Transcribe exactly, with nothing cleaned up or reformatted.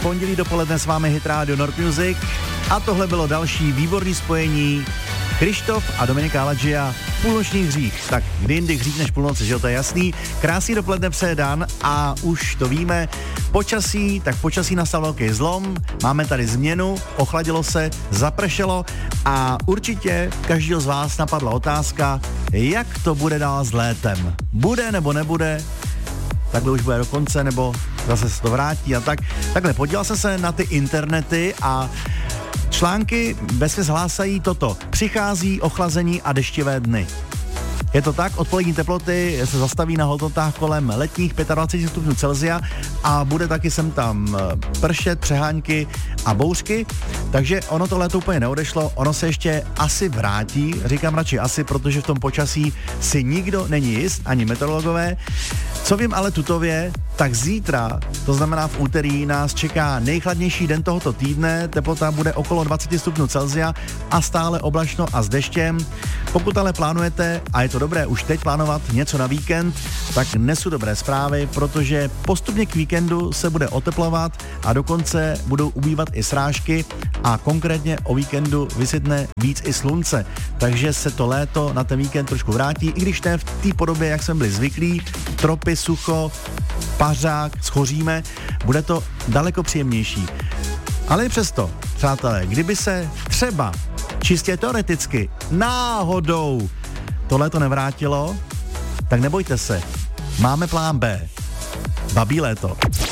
pondělí dopoledne s vámi Hit Radio Nord Music a tohle bylo další výborný spojení Krištof a Dominika Aladžia, Půlnoční hřích. Tak kdy jindy hřích než půlnoci, že jo, to je jasný. Krásný dopoledne přeje Dan a už to víme. Počasí, tak počasí nastal velký zlom, máme tady změnu, ochladilo se, zapršelo a určitě každého z vás napadla otázka, jak to bude dál s létem. Bude nebo nebude? Takhle už bude do konce, nebo zase se to vrátí a tak. Takhle, podíval jsem se na ty internety a články vesměs hlásají toto. Přichází ochlazení a deštivé dny. Je to tak, odpolední teploty se zastaví na hodnotách kolem letních dvacet pět stupňů Celsia a bude taky sem tam pršet, přehánky a bouřky, takže ono to léto úplně neodešlo, ono se ještě asi vrátí, říkám radši asi, protože v tom počasí si nikdo není jist, ani meteorologové. Co vím ale tutově, tak zítra, to znamená v úterý, nás čeká nejchladnější den tohoto týdne, teplota bude okolo dvacet stupňů Celsia a stále oblačno a s deštěm. Pokud ale plánujete, a je to dobré už teď plánovat něco na víkend, tak nesu dobré zprávy, protože postupně k víkendu se bude oteplovat a dokonce budou ubývat i srážky a konkrétně o víkendu vysvětne víc i slunce. Takže se to léto na ten víkend trošku vrátí, i když ne v té podobě, jak jsme byli zvyklí, tropy, sucho, pařák, schoříme, bude to daleko příjemnější. Ale i přesto, přátelé, kdyby se třeba čistě teoreticky náhodou tohle to nevrátilo, tak nebojte se, máme plán B. Babí léto.